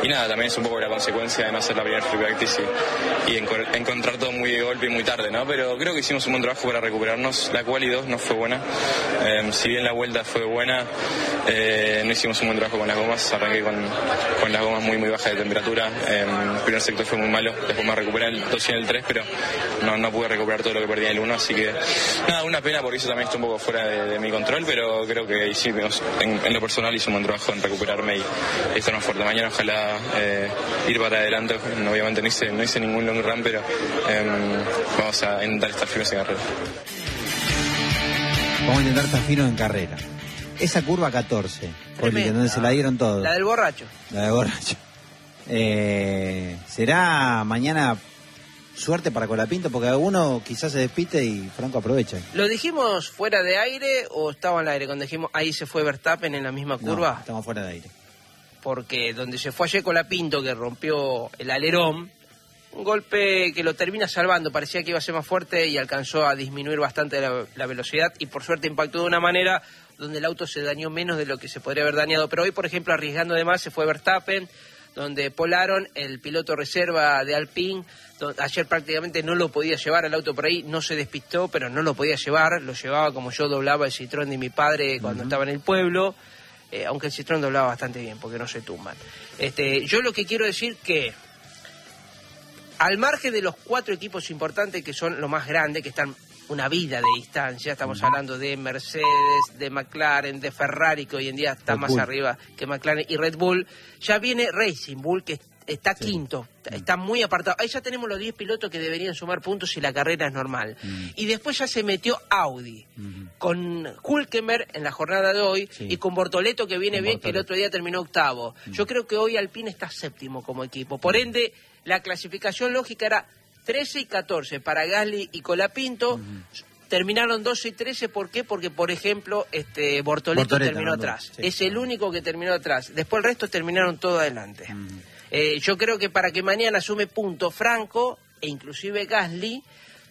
nada, también es un poco la consecuencia de no hacer la primera free practice y encontrar todo muy de golpe y muy tarde, ¿no? Pero creo que hicimos un buen trabajo para recuperarnos. La quali 2 no fue buena. Si bien la vuelta fue buena, no hicimos un buen trabajo con las gomas. Arranqué con las gomas muy bajas de temperatura. El primer sector fue muy malo. Después me recuperé el 2 y en el 3, pero no pude recuperar todo lo que perdí en el 1. Así que nada, una pena porque eso también está un poco fuera de mi control, pero creo que hicimos, en lo personal hice un buen trabajo en recuperarme y estar fuerte. Mañana ojalá ir para adelante. Obviamente no hice ningún long run, pero vamos a intentar estar firmes en carrera. Vamos a intentar estar finos en carrera. Esa curva 14, donde se la dieron todos. La del borracho. La del borracho. ¿Será mañana suerte para Colapinto? Porque uno quizás se despiste y Franco aprovecha. ¿Lo dijimos fuera de aire o estaba al aire cuando dijimos ahí se fue Verstappen en la misma curva? No, estamos fuera de aire. Porque donde se fue ayer Colapinto, que rompió el alerón, un golpe que lo termina salvando, parecía que iba a ser más fuerte y alcanzó a disminuir bastante la velocidad y por suerte impactó de una manera donde el auto se dañó menos de lo que se podría haber dañado. Pero hoy, por ejemplo, arriesgando de más, se fue Verstappen, donde Paul Aron, el piloto reserva de Alpine, ayer prácticamente no lo podía llevar al auto por ahí, no se despistó, pero no lo podía llevar, lo llevaba como yo doblaba el Citroën de mi padre cuando estaba en el pueblo, aunque el Citroën doblaba bastante bien, porque no se tumban. Yo lo que quiero decir que, al margen de los 4 equipos importantes que son lo más grandes, que están una vida de distancia, estamos hablando de Mercedes, de McLaren, de Ferrari, que hoy en día está más arriba que McLaren, y Red Bull, ya viene Racing Bull, que está quinto, está muy apartado. Ahí ya tenemos los 10 pilotos que deberían sumar puntos si la carrera es normal. Y después ya se metió Audi, con Hülkenberg en la jornada de hoy, y con Bortoleto que viene bien, que el otro día terminó octavo. Yo creo que hoy Alpine está séptimo como equipo. Por ende, la clasificación lógica era 13 y 14 para Gasly y Colapinto. Terminaron 12 y 13, ¿por qué? Porque, por ejemplo, Bortoleto terminó atrás. Sí. Es el único que terminó atrás. Después el resto terminaron todo adelante. Yo creo que para que mañana sume punto Franco, e inclusive Gasly,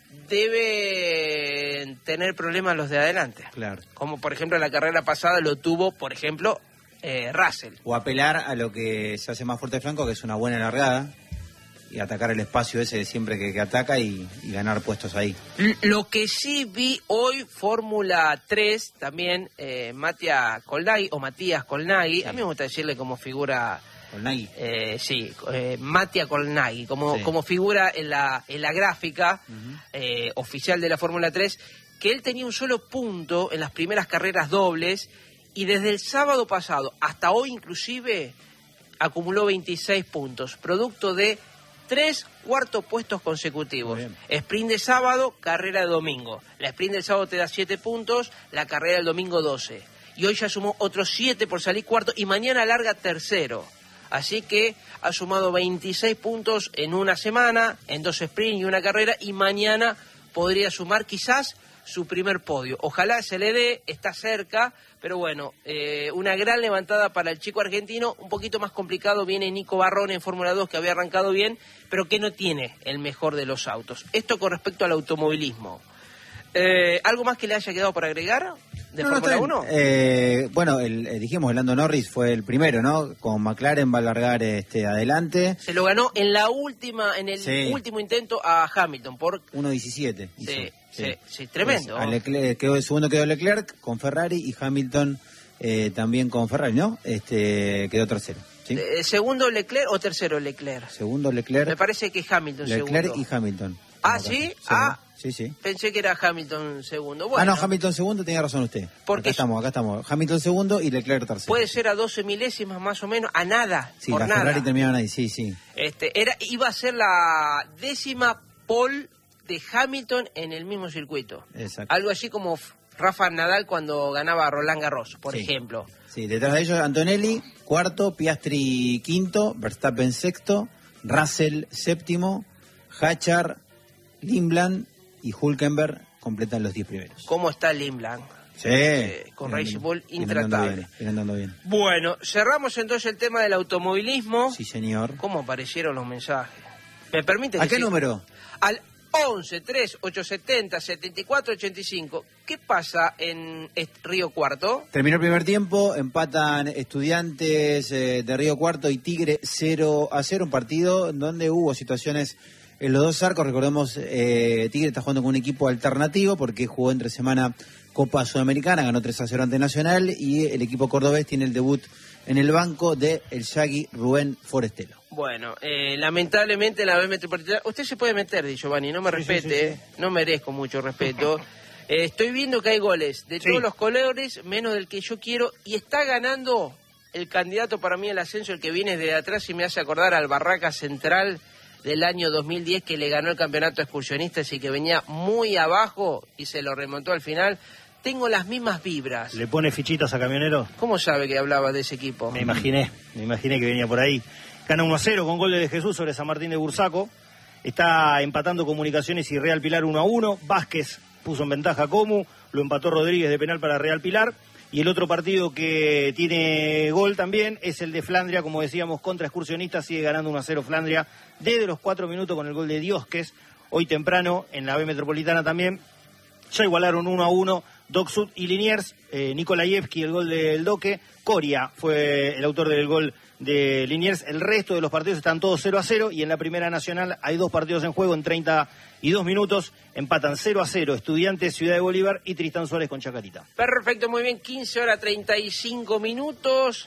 deben tener problemas los de adelante. Claro. Como, por ejemplo, en la carrera pasada lo tuvo, por ejemplo, Russell. O apelar a lo que se hace más fuerte Franco, que es una buena largada, y atacar el espacio ese siempre que ataca y ganar puestos ahí. Lo que sí vi hoy, Fórmula 3, también Matías Colnaghi, sí. A mí me gusta decirle como figura... Colnaghi. Matías Colnaghi, como figura en la gráfica oficial de la Fórmula 3, que él tenía un solo punto en las primeras carreras dobles, y desde el sábado pasado hasta hoy inclusive acumuló 26 puntos, producto de 3 cuartos puestos consecutivos. Sprint de sábado, carrera de domingo. La sprint del sábado te da 7 puntos, la carrera del domingo 12. Y hoy ya sumó otros 7 por salir cuarto y mañana larga tercero. Así que ha sumado 26 puntos en una semana, en 2 sprints y una carrera, y mañana podría sumar quizás su primer podio. Ojalá se le dé, está cerca, pero bueno, una gran levantada para el chico argentino. Un poquito más complicado viene Nico Barrone en Fórmula 2, que había arrancado bien, pero que no tiene el mejor de los autos. Esto con respecto al automovilismo. ¿Algo más que le haya quedado por agregar de Fórmula 1? Bueno, dijimos, el Lando Norris fue el primero, ¿no? Con McLaren va a largar adelante. Se lo ganó en el último intento a Hamilton por 1.17. Sí, tremendo. Pues, segundo quedó Leclerc con Ferrari y Hamilton también con Ferrari, ¿no? Quedó tercero. ¿Sí? ¿Segundo Leclerc o tercero Leclerc? Segundo Leclerc. Me parece que es Hamilton Leclerc segundo. Y Hamilton. ¿Ah, sí? Sí. Pensé que era Hamilton segundo. Bueno, no, Hamilton segundo, tenía razón usted. Porque acá estamos. Hamilton segundo y Leclerc tercero. Puede ser a 12 milésimas más o menos, a nada. Sí, por la nada. Ferrari terminaron ahí, sí. Iba a ser la 10ª pole de Hamilton en el mismo circuito. Exacto. Algo así como Rafa Nadal cuando ganaba a Roland Garros, por ejemplo. Sí, detrás de ellos Antonelli, cuarto, Piastri quinto, Verstappen sexto, Russell séptimo, Hachar, Lindblad y Hülkenberg completan los 10 primeros. ¿Cómo está Lindblad? Sí. Con Racing Bull intratable. Viene andando bien. Bueno, cerramos entonces el tema del automovilismo. Sí, señor. ¿Cómo aparecieron los mensajes? ¿Me permite? ¿A qué número? Al 11 3 870 74 85. ¿Qué pasa en Río Cuarto? Terminó el primer tiempo, empatan Estudiantes de Río Cuarto y Tigre 0-0, un partido donde hubo situaciones en los dos arcos. Recordemos, Tigre está jugando con un equipo alternativo porque jugó entre semana Copa Sudamericana, ganó 3-0 ante Nacional, y el equipo cordobés tiene el debut en el banco de el Yagui Rubén Forestelo. Bueno, lamentablemente la B Metropolitana... Usted se puede meter, Di Giovanni, no me respete, sí. No merezco mucho respeto. Estoy viendo que hay goles de todos los colores, menos del que yo quiero, y está ganando el candidato para mí al ascenso, el que viene de atrás y me hace acordar al Barraca Central del año 2010, que le ganó el campeonato a Excursionistas y que venía muy abajo y se lo remontó al final. Tengo las mismas vibras. ¿Le pone fichitas a Camionero? ¿Cómo sabe que hablaba de ese equipo? Me imaginé que venía por ahí. Gana 1-0 con gol de Jesús sobre San Martín de Bursaco. Está empatando Comunicaciones y Real Pilar 1-1. Vázquez puso en ventaja a Comu, lo empató Rodríguez de penal para Real Pilar. Y el otro partido que tiene gol también es el de Flandria, como decíamos, contra Excursionistas. Sigue ganando 1-0 Flandria desde los 4 minutos con el gol de Diosques. Hoy temprano en la B Metropolitana también ya igualaron 1-1 Doc Sud y Liniers. Nikolaevski el gol del Doque. Coria fue el autor del gol de Liniers. El resto de los partidos están todos 0-0 y en la Primera Nacional hay 2 partidos en juego en 32 minutos. Empatan 0-0 Estudiantes, Ciudad de Bolívar y Tristán Suárez con Chacarita. Perfecto, muy bien, 15:35.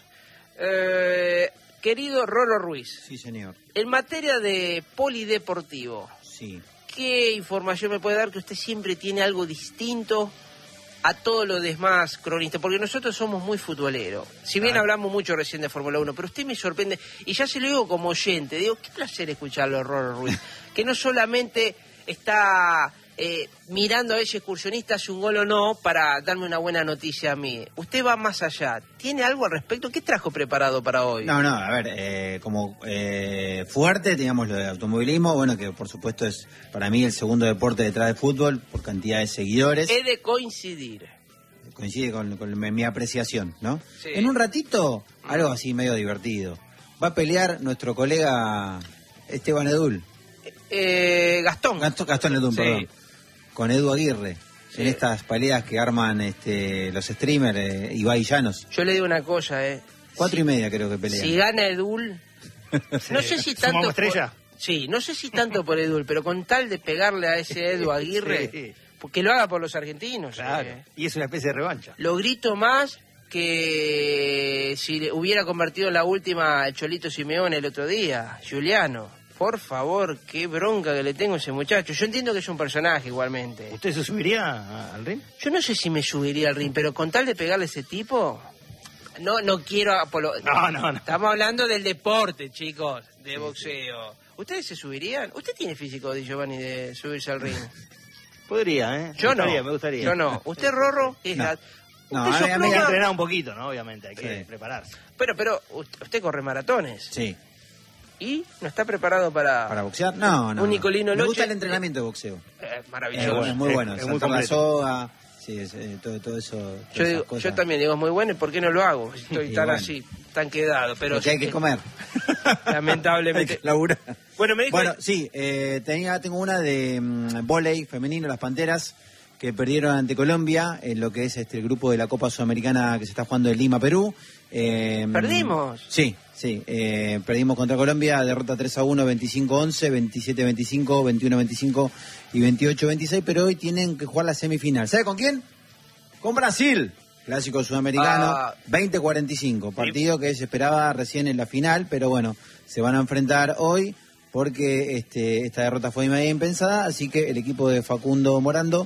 Querido Rolo Ruiz. Sí, señor. En materia de polideportivo, Sí. ¿qué información me puede dar, que usted siempre tiene algo distinto a todos los demás cronistas? Porque nosotros somos muy futboleros. Si bien hablamos mucho recién de Fórmula 1, pero usted me sorprende, y ya se lo digo como oyente, digo, qué placer escucharlo a Rolo Ruiz, que no solamente está mirando a ver si Excursionista hace un gol o no para darme una buena noticia a mí. Usted va más allá. ¿Tiene algo al respecto? ¿Qué trajo preparado para hoy? No, a ver, como fuerte, digamos, lo de automovilismo, bueno, que por supuesto es para mí el segundo deporte detrás del fútbol, por cantidad de seguidores. He de coincidir. Coincide con mi apreciación, ¿no? Sí. En un ratito, algo así medio divertido. Va a pelear nuestro colega Esteban Edul. Gastón Edul, sí. perdón. Con Edu Aguirre. Sí. En estas peleas que arman los streamers, Ibai y Llanos. Yo le digo una cosa, 4:30 creo que pelean. Si gana Edul, no sé si tanto... ¿Sumamos estrella? Sí, no sé si tanto por Edul, pero con tal de pegarle a ese Edu Aguirre, Sí. porque lo haga por los argentinos. Claro. Y es una especie de revancha. Lo grito más que si le hubiera convertido en la última el Cholito Simeone el otro día, Giuliano. Por favor, qué bronca que le tengo a ese muchacho. Yo entiendo que es un personaje igualmente. ¿Usted se subiría al ring? Yo no sé si me subiría al ring, pero con tal de pegarle a ese tipo... No quiero... No. Estamos hablando del deporte, chicos, de boxeo. ¿Ustedes se subirían? ¿Usted tiene físico, Di Giovanni, de subirse al ring? Podría, ¿eh? Yo Me gustaría. Yo no. ¿Usted, Rorro? ¿Qué es No. la- No, Usted a sos mí Hay que pluma- entrenar un poquito, ¿no? Obviamente, hay que Sí. prepararse. Pero usted corre maratones. Sí. ¿Y no está preparado para...? ¿Para boxear? No. Un Nicolino Me Loche. gusta el entrenamiento de boxeo. Maravilloso. Es muy bueno. es muy Saltar la completo. soga, sí, todo eso. todas esas Yo cosas. también digo, es muy bueno, ¿y por qué no lo hago? Estoy Y tan bueno. así, tan quedado. Pero Porque hay que comer. Lamentablemente. Hay que laburar. Bueno, me dijo... Bueno, sí, tengo una de vóley femenino, las Panteras, que perdieron ante Colombia en lo que es el grupo de la Copa Sudamericana que se está jugando en Lima, Perú. ¿Perdimos? Sí. Perdimos contra Colombia, derrota 3-1, 25-11, 27-25, 21-25 y 28-26, pero hoy tienen que jugar la semifinal. ¿Sabe con quién? Con Brasil. Clásico sudamericano, 20-45, partido que se esperaba recién en la final, pero bueno, se van a enfrentar hoy porque esta derrota fue media impensada, así que el equipo de Facundo Morando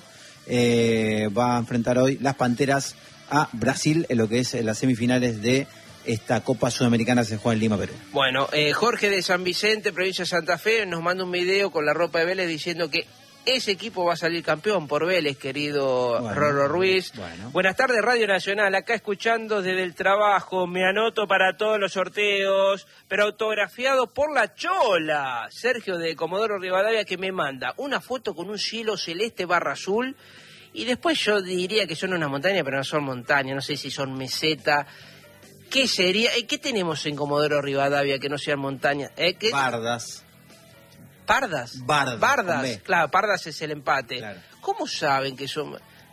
va a enfrentar hoy las Panteras a Brasil en lo que es las semifinales de esta Copa Sudamericana que se juega en Lima, Perú. Bueno, Jorge de San Vicente, provincia de Santa Fe, nos manda un video con la ropa de Vélez diciendo que ese equipo va a salir campeón por Vélez, querido Rolo Ruiz. Bueno. Buenas tardes, Radio Nacional, acá escuchando desde el trabajo, me anoto para todos los sorteos, pero autografiado por la Chola, Sergio de Comodoro Rivadavia, que me manda una foto con un cielo celeste barra azul, y después yo diría que son una montaña, pero no son montañas, no sé si son meseta. ¿Qué sería? ¿Qué tenemos en Comodoro Rivadavia que no sean montañas? Bardas. Pardas. Bardas, Claro, Pardas es el empate. Claro. ¿Cómo saben que son...?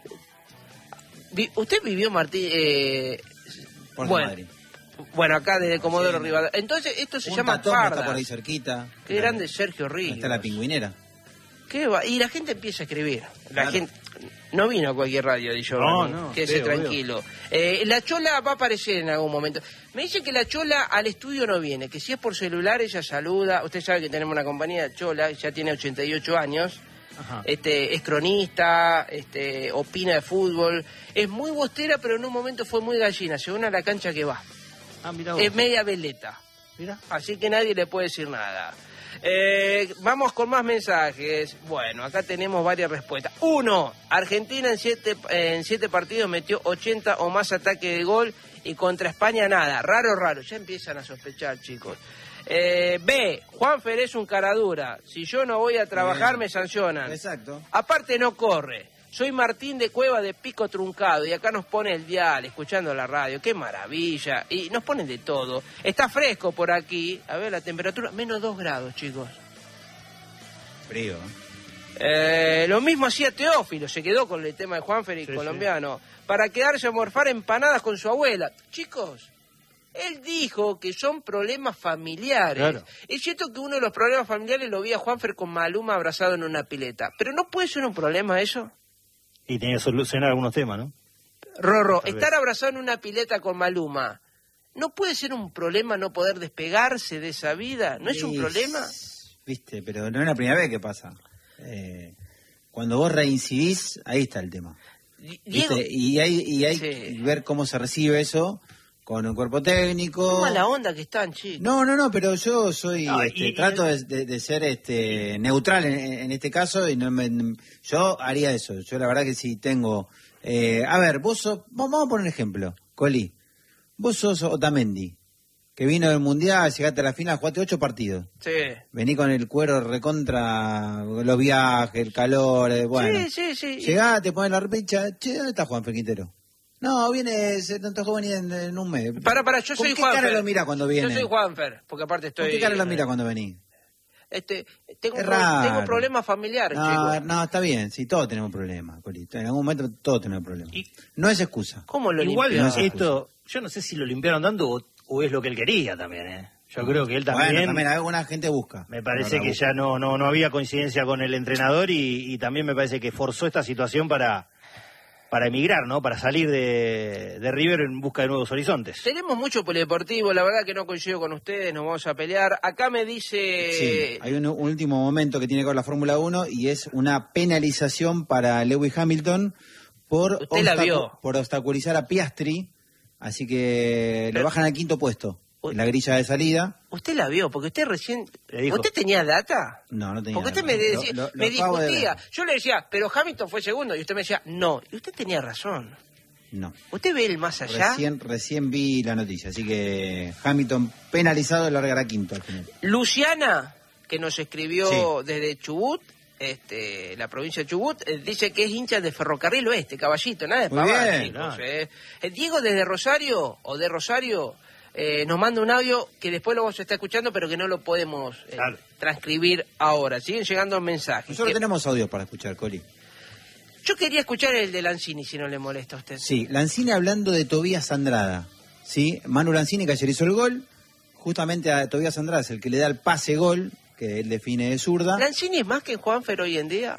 ¿Usted vivió, Martín? Madrid. Bueno, acá desde Comodoro Sí. Rivadavia. Entonces, esto se Un llama Tatón Pardas. está por ahí cerquita. Qué grande Sergio Ríos. Está la Pingüinera. ¿Qué va? Y la gente empieza a escribir. La Claro. gente no vino a cualquier radio, dijo. No, Quédese sí, tranquilo. La Chola va a aparecer en algún momento. Me dice que la Chola al estudio no viene, que si es por celular ella saluda. Usted sabe que tenemos una compañía, Chola, ya tiene 88 años. Ajá. Es cronista, opina de fútbol. Es muy bostera, pero en un momento fue muy gallina, según a la cancha que va. Mirá vos. Es media veleta. Mirá. Así que nadie le puede decir nada. Vamos con más mensajes. Bueno, acá tenemos varias respuestas. 1. Argentina en 7 partidos metió 80 o más ataques de gol y contra España nada. Raro. Ya empiezan a sospechar, chicos. B. Juanfer es un caradura. Si yo no voy a trabajar Bien. me sancionan. Exacto. Aparte no corre. Soy Martín de Cueva de Pico Truncado y acá nos pone el dial, escuchando la radio. ¡Qué maravilla! Y nos ponen de todo. Está fresco por aquí. A ver la temperatura, menos 2 grados, chicos. Frío. Lo mismo hacía Teófilo, se quedó con el tema de Juanfer y Sí, colombiano. Para quedarse a morfar empanadas con su abuela. Chicos, él dijo que son problemas familiares. Claro. Es cierto que uno de los problemas familiares lo vi a Juanfer con Maluma abrazado en una pileta. Pero ¿no puede ser un problema eso? Y tenía que solucionar algunos temas, ¿no? Rorro, Tal estar vez. abrazado en una pileta con Maluma, ¿no puede ser un problema no poder despegarse de esa vida? ¿No es un problema? Viste, pero no es la primera vez que pasa. Cuando vos reincidís, ahí está el tema. Diego, ¿Viste? Y hay Sí. que ver cómo se recibe eso con un cuerpo técnico. qué mala onda que están, chicos. No, pero yo soy, No, trato de ser neutral en este caso y yo haría eso. Yo la verdad que si tengo, a ver, vamos a poner un ejemplo, Coli, vos sos Otamendi, que vino del Mundial, llegaste a la final, jugaste 8 partidos. Sí. Vení con el cuero recontra los viajes, el calor, bueno. Sí. Llegás, te pones la repecha, che, ¿dónde está Juanfer Quintero? No, viene, no te dejó venir en un mes. Para, yo soy ¿Con qué Juanfer. cara lo mira cuando viene? Yo soy Juanfer, porque aparte estoy... ¿Con qué cara lo mira cuando venís? Tengo Es raro. tengo problemas familiares, chicos. No, está bien, sí, todos tenemos problemas, Colito. En algún momento todos tenemos problemas. Y- No es excusa. ¿Cómo lo Igual limpias? esto, yo no sé si lo limpiaron tanto o es lo que él quería también, ¿eh? Yo creo que él también... Bueno, también alguna gente busca. Me parece No, que ya no había coincidencia con el entrenador y también me parece que forzó esta situación para emigrar, ¿no? Para salir de River en busca de nuevos horizontes. Tenemos mucho polideportivo, la verdad que no coincido con ustedes, nos vamos a pelear. Acá me dice... Sí, hay un último momento que tiene que ver la Fórmula 1 y es una penalización para Lewis Hamilton por, Usted la vio. por obstaculizar a Piastri, así que Pero- lo bajan al 5º puesto en la grilla de salida. Usted la vio, porque usted recién... Le dijo. ¿Usted tenía data? No tenía Porque usted nada. me, decía, Lo me acabo de discutía. ver. Yo le decía, pero Hamilton fue segundo. Y usted me decía, no. Y usted tenía razón. No. ¿Usted ve el más allá? Recién vi la noticia, así que Hamilton penalizado largará 5º al final. Luciana, que nos escribió Sí. desde Chubut, la provincia de Chubut, dice que es hincha de Ferrocarril Oeste, Caballito, nada de Muy pavada, bien, chicos. claro. Diego desde Rosario, nos manda un audio que después lo vamos a estar escuchando, pero que no lo podemos Claro. transcribir ahora. Siguen llegando mensajes. Nosotros tenemos audio para escuchar, Coli. Yo quería escuchar el de Lanzini, si no le molesta a usted. Sí, Lanzini hablando de Tobías Andrada. ¿Sí? Manu Lanzini que ayer hizo el gol. Justamente a Tobías Andrada es el que le da el pase gol, que él define de zurda. ¿Lanzini es más que Juanfer hoy en día?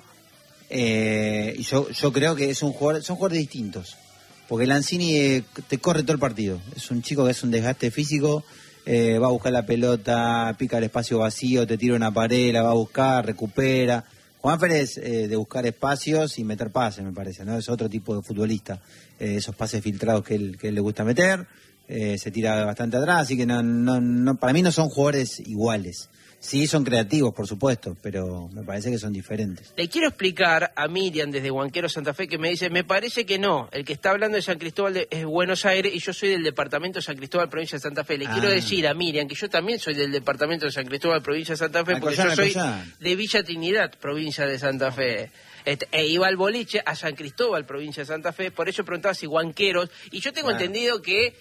Y yo creo que son jugadores distintos. Porque Lanzini te corre todo el partido. Es un chico que es un desgaste físico. Va a buscar la pelota, pica el espacio vacío, te tira una pared, la va a buscar, recupera. Juanfer es de buscar espacios y meter pases, me parece, ¿no? Es otro tipo de futbolista. Esos pases filtrados que él le gusta meter. Se tira bastante atrás, así que no, para mí no son jugadores iguales. Sí, son creativos, por supuesto, pero me parece que son diferentes. Le quiero explicar a Miriam desde Huanquero Santa Fe que me dice, me parece que no, el que está hablando de San Cristóbal es Buenos Aires y yo soy del departamento de San Cristóbal, provincia de Santa Fe. Le quiero decir a Miriam que yo también soy del departamento de San Cristóbal, provincia de Santa Fe, porque yo soy de Villa Trinidad, provincia de Santa Fe. Iba al boliche a San Cristóbal, provincia de Santa Fe, por eso preguntaba si Huanqueros, y yo tengo entendido que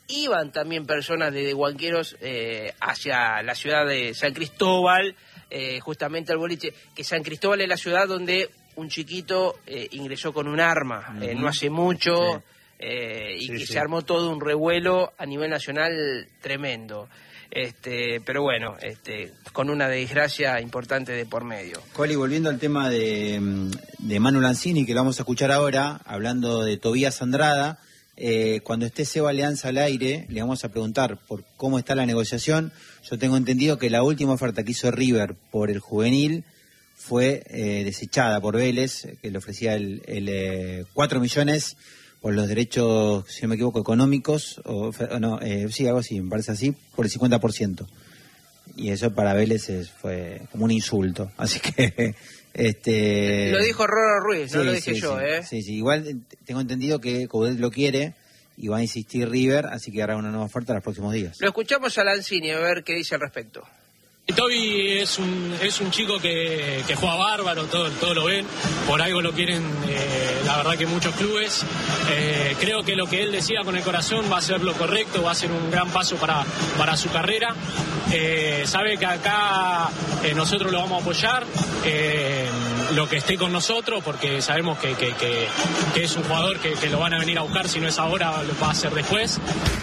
iban también personas desde Huanqueros hacia la ciudad de San Cristóbal, justamente al boliche, que San Cristóbal es la ciudad donde un chiquito ingresó con un arma no hace mucho, se armó todo un revuelo a nivel nacional tremendo. Pero bueno, con una desgracia importante de por medio. Coli, volviendo al tema de Manu Lanzini, que lo vamos a escuchar ahora, hablando de Tobías Andrada, cuando esté Seba Alianza al aire, le vamos a preguntar por cómo está la negociación. Yo tengo entendido que la última oferta que hizo River por el juvenil fue desechada por Vélez, que le ofrecía el 4 millones por los derechos, si no me equivoco, económicos, sí, algo así, me parece así, por el 50%. Y eso para Vélez fue como un insulto. Así que... Lo dijo Roro Ruiz, no lo dije yo, Sí, igual tengo entendido que Coudet lo quiere y va a insistir River, así que hará una nueva oferta en los próximos días. Lo escuchamos a Lanzini a ver qué dice al respecto. Toby es un chico que juega bárbaro, todo lo ven, por algo lo quieren, la verdad que muchos clubes. Creo que lo que él decía con el corazón va a ser lo correcto, va a ser un gran paso para su carrera. Sabe que acá nosotros lo vamos a apoyar, lo que esté con nosotros, porque sabemos que es un jugador que lo van a venir a buscar, si no es ahora, lo va a hacer después.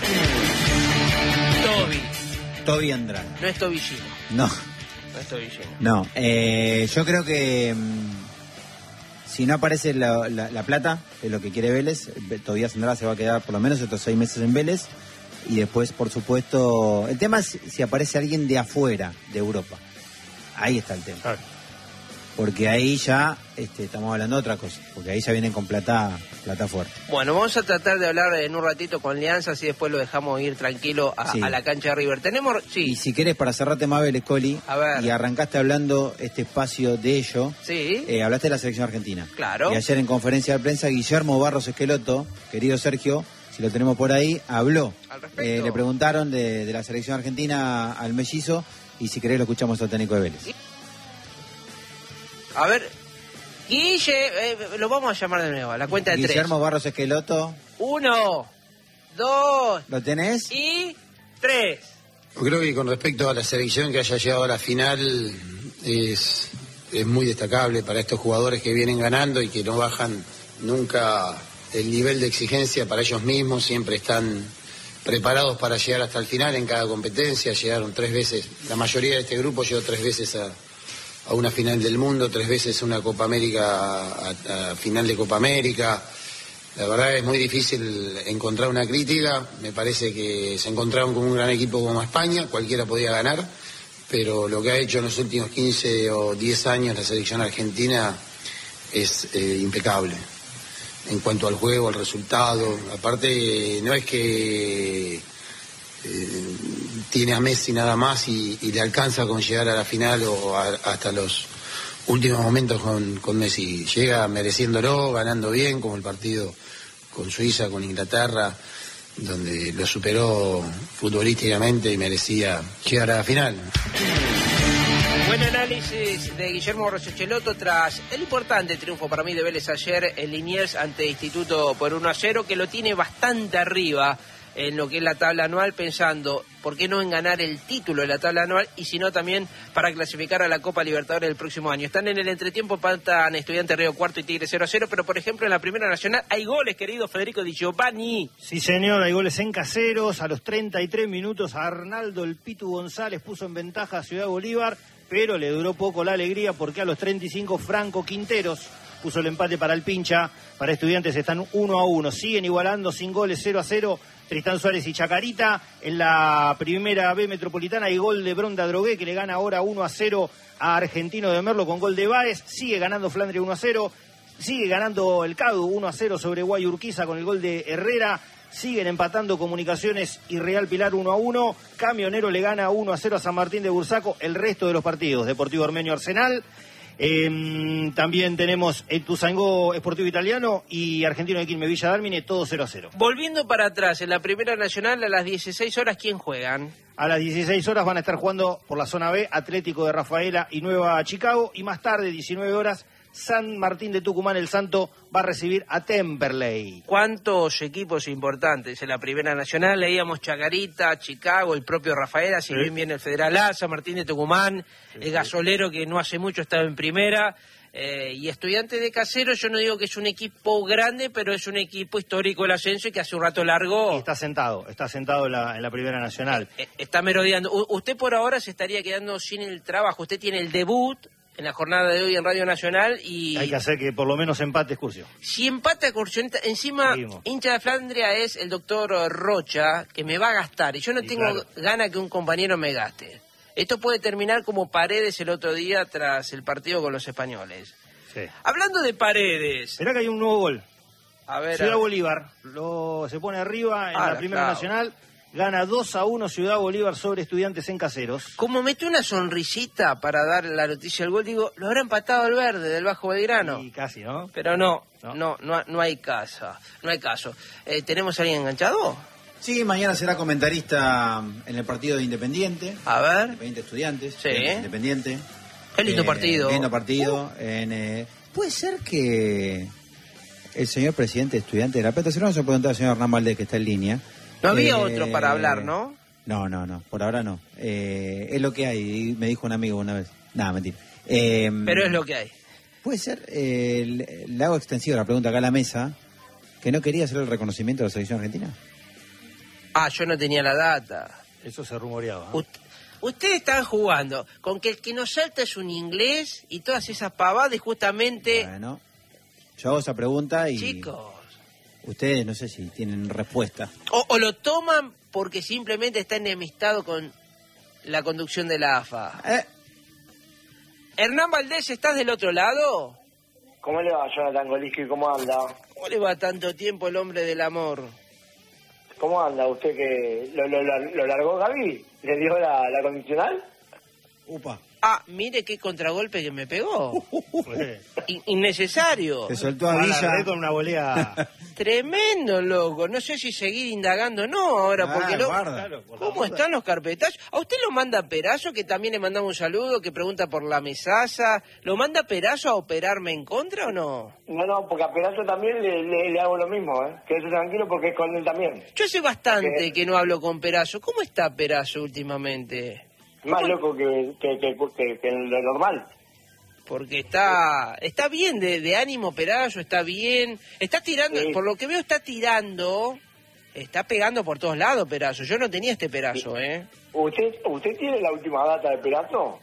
Toby Andrada. No es Tobillino. No. No es Tobillino. No. Yo creo que si no aparece la plata, es lo que quiere Vélez, Tobías Andrada se va a quedar por lo menos estos 6 meses en Vélez. Y después, por supuesto, el tema es si aparece alguien de afuera, de Europa. Ahí está el tema. Claro. Porque ahí ya estamos hablando de otra cosa, porque ahí ya vienen con plata fuerte. Bueno, vamos a tratar de hablar en un ratito con Alianza, y después lo dejamos ir tranquilo a la cancha de River. Tenemos, Y si querés, para cerrarte más Vélez, Coli, y arrancaste hablando este espacio de ello, hablaste de la selección argentina. Claro. Y ayer en conferencia de prensa, Guillermo Barros Esqueloto, querido Sergio, si lo tenemos por ahí, habló. Al respecto. Le preguntaron de la selección argentina al mellizo, y si querés lo escuchamos al técnico de Vélez. A ver, Guille, lo vamos a llamar de nuevo, a la cuenta de 3. Guillermo Barros Esqueloto. 1, 2... ¿Lo tenés? Y 3. Yo creo que con respecto a la selección que haya llegado a la final, es muy destacable para estos jugadores que vienen ganando y que no bajan nunca el nivel de exigencia para ellos mismos, siempre están preparados para llegar hasta el final en cada competencia. Llegaron 3 veces, la mayoría de este grupo llegó 3 veces a una final del mundo, 3 veces una Copa América, a final de Copa América. La verdad es muy difícil encontrar una crítica. Me parece que se encontraron con un gran equipo como España, cualquiera podía ganar, pero lo que ha hecho en los últimos 15 o 10 años la selección argentina es impecable en cuanto al juego, al resultado. Aparte, no es que tiene a Messi nada más y le alcanza con llegar a la final o hasta los últimos momentos con Messi. Llega mereciéndolo, ganando bien, como el partido con Suiza, con Inglaterra, donde lo superó futbolísticamente y merecía llegar a la final. Buen análisis de Guillermo Barros Esqueloto tras el importante triunfo para mí de Vélez ayer en Liniers ante Instituto por 1-0, que lo tiene bastante arriba en lo que es la tabla anual, pensando por qué no en ganar el título de la tabla anual, y si no también para clasificar a la Copa Libertadores del próximo año. Están en el entretiempo, empatan Estudiantes Río Cuarto y Tigre 0-0, pero por ejemplo en la Primera Nacional hay goles, querido Federico Di Giovanni. Sí señor, hay goles en Caseros. A los 33 minutos Arnaldo el Pitu González puso en ventaja a Ciudad Bolívar, pero le duró poco la alegría porque a los 35 Franco Quinteros puso el empate para el Pincha. Para Estudiantes están 1-1, siguen igualando sin goles, 0-0. Tristán Suárez y Chacarita. En la Primera B Metropolitana hay gol de Bronda Drogué, que le gana ahora 1-0 a Argentino de Merlo con gol de Báez. Sigue ganando Flandre 1-0. Sigue ganando el CADU 1-0 sobre Guayurquiza con el gol de Herrera. Siguen empatando Comunicaciones y Real Pilar 1-1. Camionero le gana 1-0 a San Martín de Bursaco. El resto de los partidos: Deportivo Ormeño Arsenal. También tenemos el Tuzangó Sportivo Italiano y Argentino de Quilmes Villa Dálmine, todo 0-0. Volviendo para atrás, en la Primera Nacional a las 16 horas, ¿quién juegan? A las 16 horas van a estar jugando por la zona B Atlético de Rafaela y Nueva Chicago, y más tarde, 19 horas, San Martín de Tucumán, el Santo, va a recibir a Temperley. ¿Cuántos equipos importantes en la Primera Nacional? Leíamos Chacarita, Chicago, el propio Rafaela, si bien viene el Federal A, San Martín de Tucumán, el Gasolero, que no hace mucho estaba en Primera, y Estudiantes de Caseros. Yo no digo que es un equipo grande, pero es un equipo histórico del ascenso y que hace un rato largo... Y está sentado en la Primera Nacional. Está merodeando. Usted por ahora se estaría quedando sin el trabajo. Usted tiene el debut en la jornada de hoy en Radio Nacional y... Hay que hacer que por lo menos empate Excursio. Si empata Excursionista, encima Seguimos. hincha de Flandria es el doctor Rocha, que me va a gastar, y yo no tengo gana que un compañero me gaste. Esto puede terminar como Paredes el otro día tras el partido con los españoles. Sí. Hablando de Paredes... Mirá que hay un nuevo gol. A ver, Ciudad Bolívar se pone arriba en la Primera Nacional. Gana 2-1 Ciudad Bolívar sobre Estudiantes en Caseros. Como metió una sonrisita para dar la noticia del gol, digo, lo habrá empatado el Verde del Bajo Belgrano. Y casi, ¿no? Pero no hay caso. ¿Tenemos a alguien enganchado? Sí, mañana será comentarista en el partido de Independiente. A ver. Independiente Estudiantes. Sí. Independiente. Qué lindo partido. Lindo partido. Puede ser que el señor presidente de Estudiantes de La Plata, se lo vamos a preguntar al señor Hernán Valdés, que está en línea. No había otro para hablar, ¿no? No, por ahora no. Es lo que hay, me dijo un amigo una vez. Nada, mentira. Pero es lo que hay. Puede ser, le hago extensiva la pregunta acá a la mesa, que no quería hacer el reconocimiento de la selección argentina. Yo no tenía la data. Eso se rumoreaba. Ustedes están jugando con que el que nos salta es un inglés y todas esas pavadas justamente... Bueno, yo hago esa pregunta y... Chicos... Ustedes no sé si tienen respuesta. O lo toman porque simplemente está enemistado con la conducción de la AFA. Hernán Valdés, ¿estás del otro lado? ¿Cómo le va, Jonathan Golisky? ¿Cómo anda? ¿Cómo le va tanto tiempo el hombre del amor? ¿Cómo anda? ¿Usted que lo largó Gaby? ¿Le dio la condicional? Upa. Mire qué contragolpe que me pegó. Innecesario. Se soltó a Villa con una volea. Tremendo, loco. No sé si seguir indagando o no ahora, porque ¿cómo están los carpetazos? ¿A usted lo manda Perazo, que también le mandamos un saludo, que pregunta por la mesaza? ¿Lo manda Perazo a operarme en contra o no? No, porque a Perazo también le hago lo mismo, ¿eh? Quédese tranquilo porque es con él también. Yo hace bastante que no hablo con Perazo. ¿Cómo está Perazo últimamente? Más loco que lo normal. Porque está bien de ánimo Perazo, está bien. Está tirando, sí. Por lo que veo está pegando por todos lados Perazo. Yo no tenía este Perazo, ¿eh? ¿Usted tiene la última data de Perazo?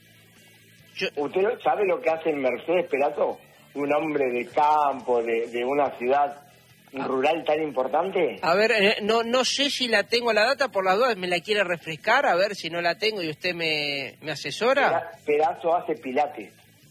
¿Usted sabe lo que hace en Mercedes Perazo? Un hombre de campo, de una ciudad rural tan importante. A ver, no sé si la tengo la data, por las dudas me la quiere refrescar, a ver si no la tengo y usted me asesora. Perazo hace pilates.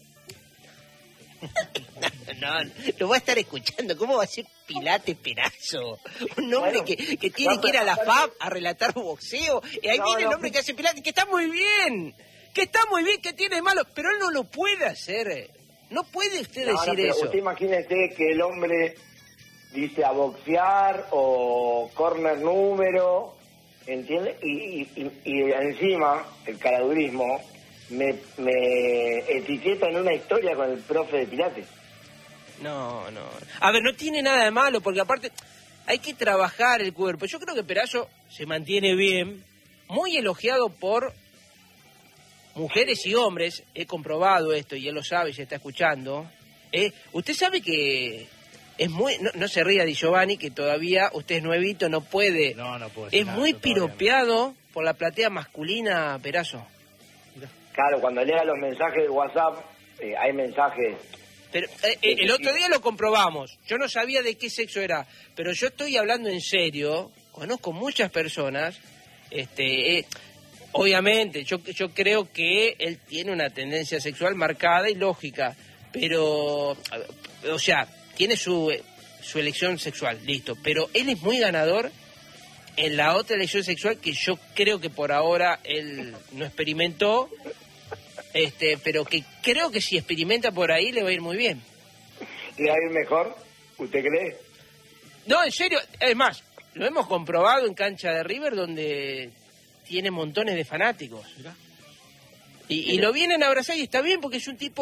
No, lo va a estar escuchando. ¿Cómo va a ser Pilates Perazo? Un hombre que tiene que ir a la FAB a relatar boxeo. Y ahí viene el hombre que hace Pilates, que está muy bien, que tiene de malo, pero él no lo puede hacer. No puede usted decir eso. Usted imagínese que el hombre dice a boxear o corner número, ¿entiende? Y encima el caradurismo me etiqueta en una historia con el profe de Pilates. No. A ver, no tiene nada de malo, porque aparte hay que trabajar el cuerpo. Yo creo que Perazo se mantiene bien, muy elogiado por mujeres y hombres. He comprobado esto y él lo sabe y se está escuchando. Usted sabe que es muy... No se ría Di Giovanni, que todavía usted es nuevito, no puede... No puede. Es muy piropeado por la platea masculina, Perazo. Claro, cuando lea los mensajes de WhatsApp, hay mensajes... Pero el otro día lo comprobamos. Yo no sabía de qué sexo era, pero yo estoy hablando en serio. Conozco muchas personas. Obviamente, yo creo que él tiene una tendencia sexual marcada y lógica, pero, o sea, tiene su elección sexual, listo. Pero él es muy ganador en la otra elección sexual que yo creo que por ahora él no experimentó. Pero que creo que si experimenta por ahí le va a ir muy bien. ¿Le va a ir mejor? ¿Usted cree? No, en serio. Es más, lo hemos comprobado en cancha de River, donde tiene montones de fanáticos. Y lo vienen a abrazar y está bien porque es un tipo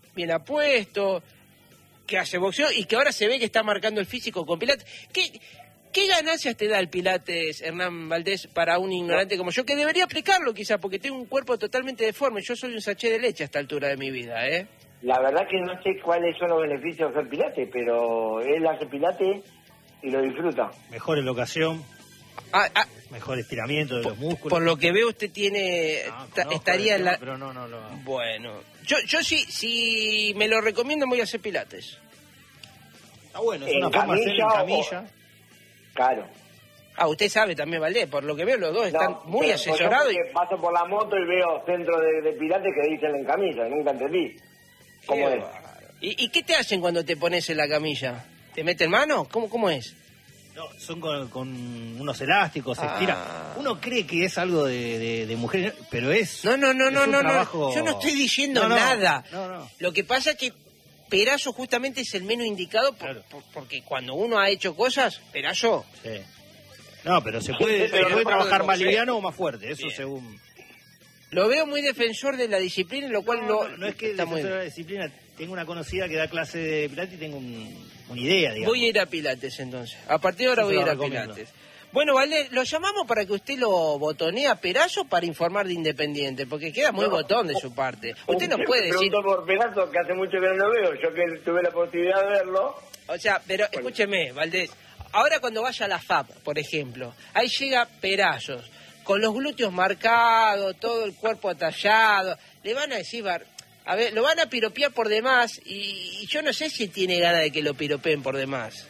bien apuesto, que hace boxeo y que ahora se ve que está marcando el físico con Pilates. ¿Qué ganancias te da el Pilates, Hernán Valdés, para un ignorante como yo, que debería aplicarlo quizás, porque tengo un cuerpo totalmente deforme? Yo soy un sachet de leche a esta altura de mi vida, ¿eh? La verdad que no sé cuáles son los beneficios de hacer Pilates, pero él hace Pilates y lo disfruta. Mejor elocación, mejor estiramiento de los músculos. Por lo que veo usted tiene... estaría en la... Pero no. Bueno, yo sí, si me lo recomiendo voy a hacer Pilates. Está bueno, es una forma de hacer en camilla. Claro. Usted sabe también, Valdés, por lo que veo los dos están muy pero asesorados. Yo paso por la moto y veo centro de Pilates que dicen en camilla, nunca entendí. ¿Cómo es? ¿Y qué te hacen cuando te pones en la camilla? ¿Te meten mano? ¿Cómo es? No, son con unos elásticos, se estira. Uno cree que es algo de mujer, pero es... No, trabajo... yo no estoy diciendo nada. No. Lo que pasa es que Perazo justamente es el menos indicado porque cuando uno ha hecho cosas, Perazo... Sí. No, pero se puede trabajar más liviano o más fuerte, eso según... Lo veo muy defensor de la disciplina, lo cual no es que está muy defensor de la disciplina. Tengo una conocida que da clase de Pilates y tengo una idea, digamos. Voy a ir a Pilates entonces. A partir de ahora voy a ir a Pilates. Bueno, Valdés, lo llamamos para que usted lo botonee a Perazo para informar de Independiente, porque queda muy botón de su parte. Usted nos puede decir... Pregunto por Perazo, que hace mucho que no lo veo, yo que tuve la posibilidad de verlo. O sea, pero escúcheme, Valdés, ahora cuando vaya a la FAP, por ejemplo, ahí llega Perazo, con los glúteos marcados, todo el cuerpo atallado, le van a decir... A ver, lo van a piropear por demás y yo no sé si tiene ganas de que lo piropeen por demás.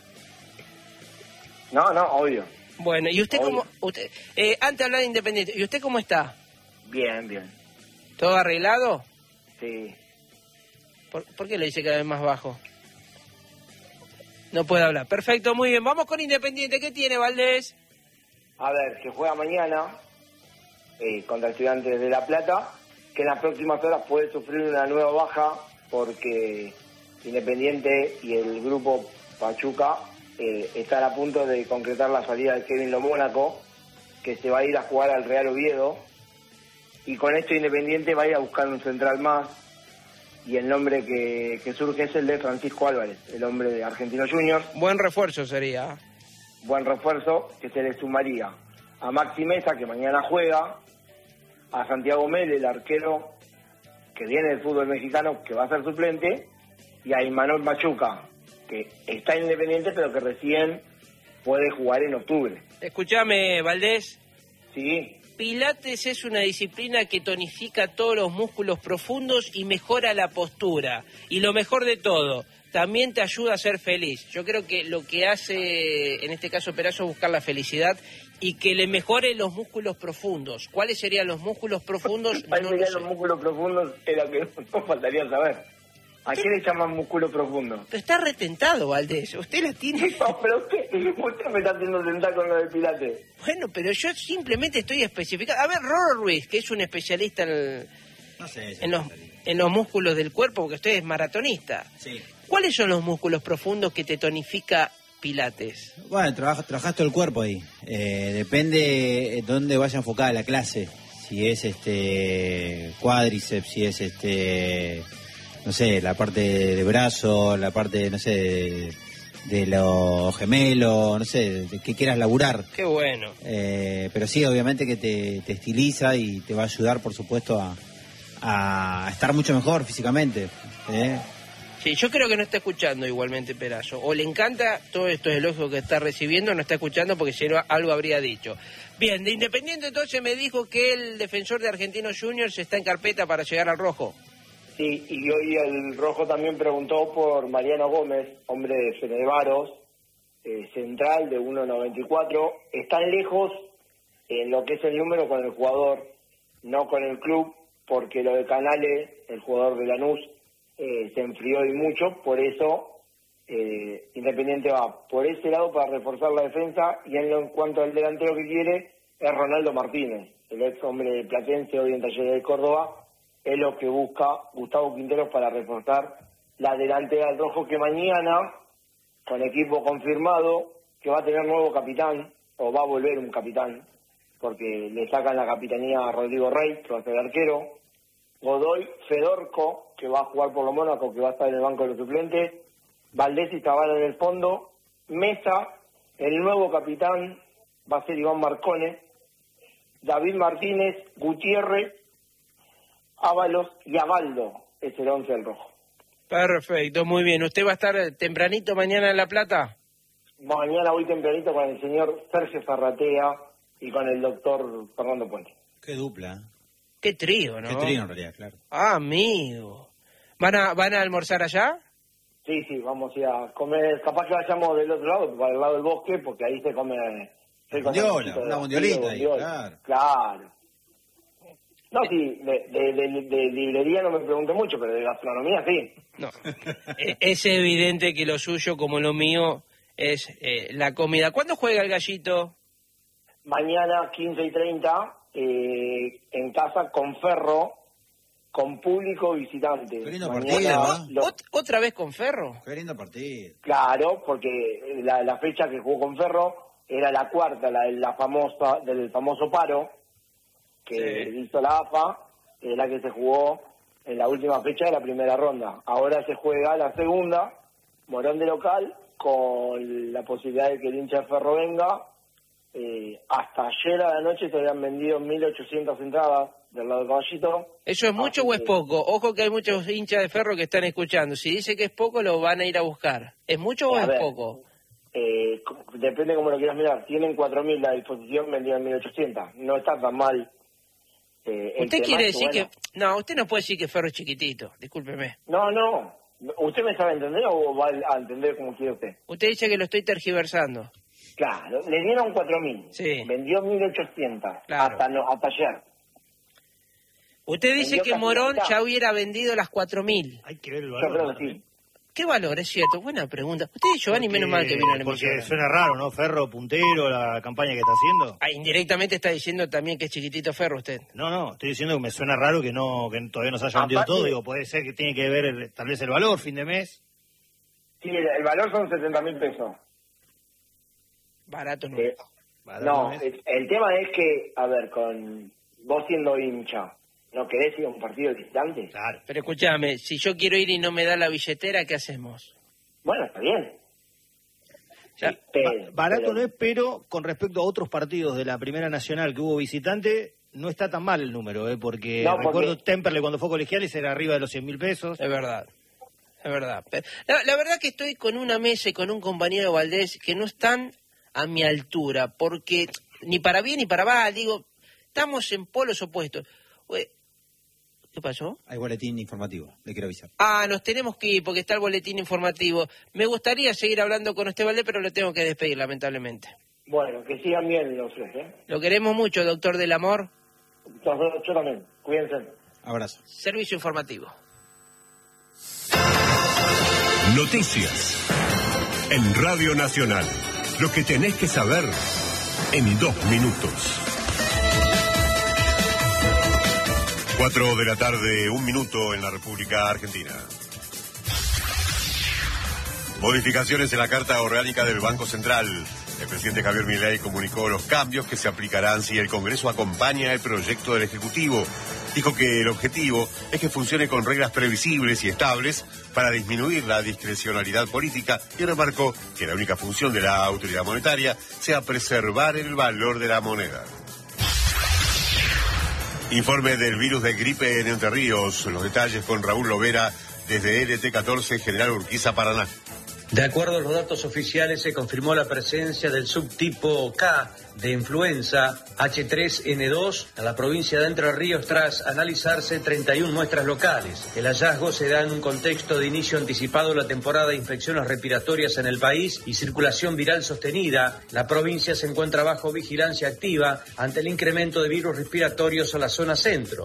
No, obvio. Bueno, ¿y usted cómo...? Antes de hablar de Independiente, ¿y usted cómo está? Bien. ¿Todo arreglado? Sí. ¿Por qué le dice cada vez más bajo? No puede hablar. Perfecto, muy bien. Vamos con Independiente. ¿Qué tiene, Valdés? A ver, se juega mañana contra Estudiantes de La Plata, que en las próximas horas puede sufrir una nueva baja porque Independiente y el grupo Pachuca están a punto de concretar la salida de Kevin Lo Mónaco, que se va a ir a jugar al Real Oviedo, y con esto Independiente va a ir a buscar un central más, y el nombre que surge es el de Francisco Álvarez, el hombre de Argentino Juniors. Buen refuerzo sería. Buen refuerzo que se le sumaría a Maxi Mesa, que mañana juega, a Santiago Mel, el arquero que viene del fútbol mexicano, que va a ser suplente, y a Imanol Machuca, que está Independiente, pero que recién puede jugar en octubre. Escúchame, Valdés. Sí. Pilates es una disciplina que tonifica todos los músculos profundos y mejora la postura. Y lo mejor de todo, también te ayuda a ser feliz. Yo creo que lo que hace, en este caso Perazo, es buscar la felicidad y que le mejore los músculos profundos. ¿Cuáles serían los músculos profundos? ¿Cuáles serían los músculos profundos? Era lo que nos faltaría saber. ¿A qué le llaman músculo profundo? Pero está retentado, Valdés. Usted la tiene... No, pero usted me está haciendo tentar con lo del Pilates. Bueno, pero yo simplemente estoy especificando. A ver, Roro Ruiz, que es un especialista en los músculos del cuerpo, porque usted es maratonista. Sí. ¿Cuáles son los músculos profundos que te tonifica Pilates? Bueno, trabajás todo el cuerpo ahí. Depende dónde vaya enfocada la clase. Si es cuádriceps, si es no sé, la parte de brazo, la parte, no sé, de los gemelos, no sé, de qué quieras laburar. Qué bueno. Pero sí, obviamente que te estiliza y te va a ayudar, por supuesto, a estar mucho mejor físicamente. Sí, yo creo que no está escuchando igualmente Perazo. O le encanta todos estos elogios que está recibiendo, no está escuchando porque si no algo habría dicho. Bien, de Independiente entonces me dijo que el defensor de Argentinos Juniors está en carpeta para llegar al rojo. Sí, y hoy el Rojo también preguntó por Mariano Gómez, hombre de Fenerbahce, central de 1.94. Están lejos en lo que es el número con el jugador, no con el club, porque lo de Canales, el jugador de Lanús, se enfrió y mucho, por eso Independiente va por ese lado para reforzar la defensa, y en cuanto al delantero que quiere es Ronaldo Martínez, el ex hombre de Platense, hoy en Talleres de Córdoba. Es lo que busca Gustavo Quinteros para reforzar la delantera del Rojo, que mañana, con equipo confirmado, que va a tener nuevo capitán, o va a volver un capitán, porque le sacan la capitanía a Rodrigo Rey, que va a ser arquero, Godoy, Fedorco, que va a jugar por lo Mónaco, que va a estar en el banco de los suplentes, Valdés y Zavala en el fondo, Mesa, el nuevo capitán va a ser Iván Marcone, David Martínez, Gutiérrez, Ábalos y Abaldo es el 11 del rojo. Perfecto, muy bien. ¿Usted va a estar tempranito mañana en La Plata? Mañana voy tempranito con el señor Sergio Zarratea y con el doctor Fernando Puente. Qué dupla. Qué trío, ¿no? Qué trío en realidad, claro. Ah, amigo. ¿Van a almorzar allá? Sí, vamos a ir a comer. Capaz que vayamos del otro lado, para el lado del bosque, porque ahí se come... Una bondiolita ahí, claro. No, sí, de librería no me pregunté mucho, pero de gastronomía sí. No. Es evidente que lo suyo, como lo mío, es la comida. ¿Cuándo juega el Gallito? Mañana 15:30 en casa con Ferro, con público visitante. Qué lindo Mañana, partido, ¿Otra vez con Ferro? Qué lindo partido. Claro, porque la fecha que jugó con Ferro era la cuarta, la famosa del famoso paro que hizo la AFA, la que se jugó en la última fecha de la primera ronda. Ahora se juega la segunda, Morón de local, con la posibilidad de que el hincha de Ferro venga. Hasta ayer a la noche se habían vendido 1.800 entradas del lado del Caballito. ¿Eso es mucho o es poco? Ojo que hay muchos hinchas de Ferro que están escuchando. Si dice que es poco, lo van a ir a buscar. ¿Es mucho o es poco? Depende cómo lo quieras mirar. Tienen 4.000 a disposición, vendieron 1.800. No está tan mal. ¿Usted quiere decir que... No, usted no puede decir que Ferro es chiquitito. Discúlpeme. No. ¿Usted me sabe entender o va a entender como quiere usted? Usted dice que lo estoy tergiversando. Claro, le dieron 4.000. Sí. Vendió 1.800. Claro. Hasta ayer. Usted dice Vendió que casi Morón la mitad. ya hubiera vendido las 4.000. Hay que ver el Yo valor. creo que sí. ¿Qué valor? Es cierto. Buena pregunta. Usted y Giovanni, menos mal que vino a la Porque emisora. suena raro, ¿no? Ferro, puntero, la campaña que está haciendo. Indirectamente está diciendo también que es chiquitito Ferro usted. No, estoy diciendo que me suena raro que todavía no se haya vendido Aparte- todo. Digo, puede ser que tiene que ver tal vez el valor, fin de mes. Sí, el valor son 70.000 pesos. Barato no. Barato No, no es. el tema es que, a ver, con vos siendo hincha, ¿no querés ir a un partido distante? Claro. Pero escúchame, si yo quiero ir y no me da la billetera, ¿qué hacemos? Bueno, está bien. Ya. Sí, pero- Barato pero- no es, pero con respecto a otros partidos de la Primera Nacional que hubo visitante, no está tan mal el número, porque No, porque- recuerdo Temperley cuando fue colegiales era arriba de los 100.000 pesos. Es verdad. Es verdad. La verdad que estoy con una mesa y con un compañero de Valdés que no están a mi altura, porque ni para bien ni para mal, digo, estamos en polos opuestos. ¿Qué pasó? Hay boletín informativo, le quiero avisar. Nos tenemos que ir porque está el boletín informativo. Me gustaría seguir hablando con usted, Valdés, pero lo tengo que despedir, lamentablemente. Bueno, que sigan bien los tres, ¿eh? Lo queremos mucho, doctor del amor. Yo también. Cuídense. Abrazo. Servicio informativo. Noticias en Radio Nacional. Lo que tenés que saber en 2 minutos. 4 de la tarde, 1 minuto en la República Argentina. Modificaciones en la Carta Orgánica del Banco Central. El presidente Javier Milei comunicó los cambios que se aplicarán si el Congreso acompaña el proyecto del Ejecutivo. Dijo que el objetivo es que funcione con reglas previsibles y estables para disminuir la discrecionalidad política y remarcó que la única función de la autoridad monetaria sea preservar el valor de la moneda. Informe del virus de gripe en Entre Ríos. Los detalles con Raúl Lovera desde LT14 General Urquiza, Paraná. De acuerdo a los datos oficiales, se confirmó la presencia del subtipo K de influenza H3N2 en la provincia de Entre Ríos tras analizarse 31 muestras locales. El hallazgo se da en un contexto de inicio anticipado de la temporada de infecciones respiratorias en el país y circulación viral sostenida. La provincia se encuentra bajo vigilancia activa ante el incremento de virus respiratorios a la zona centro.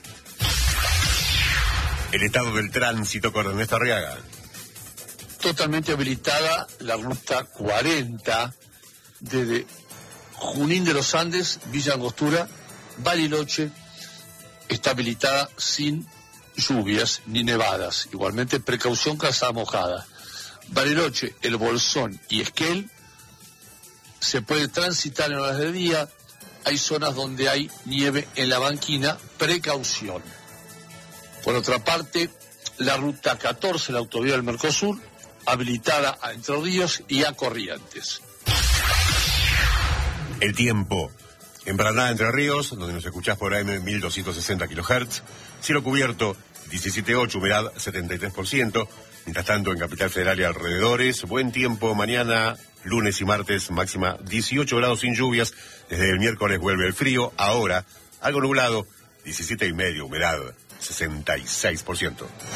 El estado del tránsito con Ernesto Arriaga. Totalmente habilitada la ruta 40 desde Junín de los Andes, Villa Angostura, Bariloche, está habilitada sin lluvias ni nevadas. Igualmente precaución, calzada mojada. Bariloche, El Bolsón y Esquel se puede transitar en horas de día. Hay zonas donde hay nieve en la banquina, precaución. Por otra parte, la ruta 14, la autovía del Mercosur, habilitada a Entre Ríos y a Corrientes. El tiempo. En Paraná, Entre Ríos, donde nos escuchás por AM 1260 kHz, cielo cubierto 17.8, humedad 73%. Mientras tanto, en Capital Federal y alrededores, buen tiempo mañana, lunes y martes, máxima 18 grados sin lluvias. Desde el miércoles vuelve el frío, ahora algo nublado, 17,5, humedad 66%.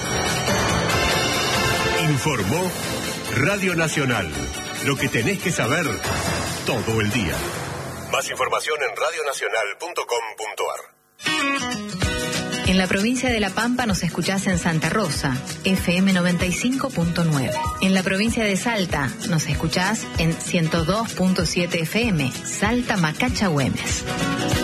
Informó Radio Nacional. Lo que tenés que saber todo el día. Más información en radionacional.com.ar. En la provincia de La Pampa nos escuchás en Santa Rosa, FM 95.9. En la provincia de Salta nos escuchás en 102.7 FM, Salta Macacha Güemes.